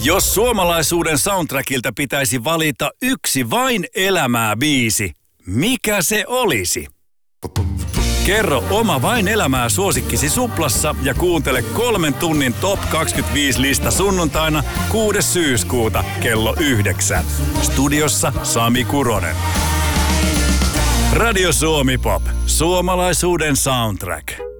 Jos suomalaisuuden soundtrackilta pitäisi valita yksi vain elämää biisi, mikä se olisi? Kerro oma vain elämää suosikkisi Suplassa ja kuuntele 3 tunnin Top 25-lista sunnuntaina 6. syyskuuta kello 9. Studiossa Sami Kuronen. Radio Suomi Pop. Suomalaisuuden soundtrack.